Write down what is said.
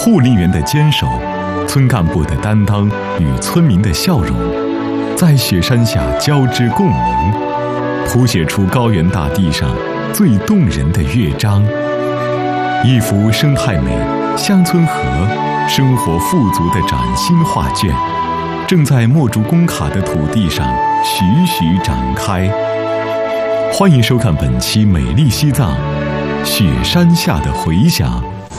护林员的坚守，村干部的担当与村民的笑容，在雪山下交织共鸣，谱写出高原大地上最动人的乐章。一幅生态美、乡村和、生活富足的崭新画卷，正在墨竹工卡的土地上徐徐展开。欢迎收看本期《美丽西藏·雪山下的回响》。